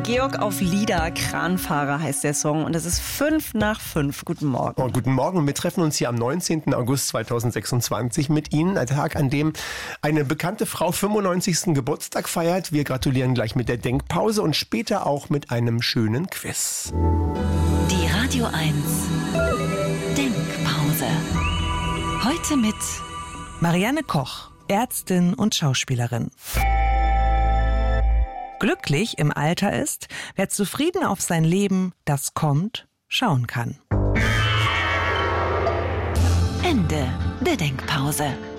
Georg auf Lieder, Kranfahrer heißt der Song und es ist 5:05. Guten Morgen. Oh, guten Morgen. Wir treffen uns hier am 19. August 2026 mit Ihnen. Ein Tag, an dem eine bekannte Frau 95. Geburtstag feiert. Wir gratulieren gleich mit der Denkpause und später auch mit einem schönen Quiz. Die Radio 1 Denkpause. Heute mit Marianne Koch, Ärztin und Schauspielerin. Glücklich im Alter ist, wer zufrieden auf sein Leben, das kommt, schauen kann. Ende der Denkpause.